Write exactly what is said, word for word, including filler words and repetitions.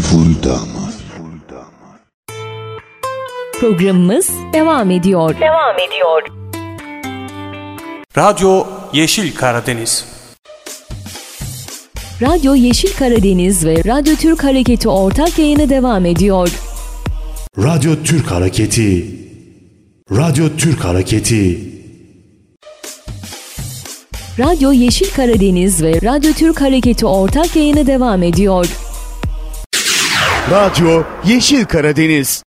Full damar. Programımız devam ediyor. Devam ediyor. Radyo Yeşil Karadeniz. Radyo Yeşil Karadeniz ve Radyo Türk Hareketi ortak yayını devam ediyor. Radyo Türk Hareketi. Radyo Türk Hareketi. Radyo Yeşil Karadeniz ve Radyo Türk Hareketi ortak yayını devam ediyor. Radyo Yeşil Karadeniz.